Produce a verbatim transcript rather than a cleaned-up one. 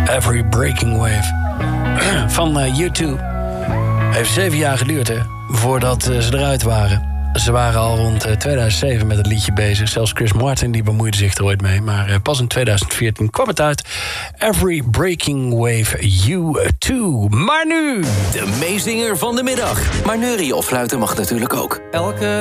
Every Breaking Wave. Van uh, U twee. Heeft zeven jaar geduurd, hè, voordat uh, ze eruit waren. Ze waren al rond uh, tweeduizend zeven met het liedje bezig. Zelfs Chris Martin die bemoeide zich er ooit mee. Maar uh, pas in tweeduizend veertien kwam het uit. Every Breaking Wave U twee. Maar nu... De meezinger van de middag. Maar neurien of fluiten mag natuurlijk ook. Elke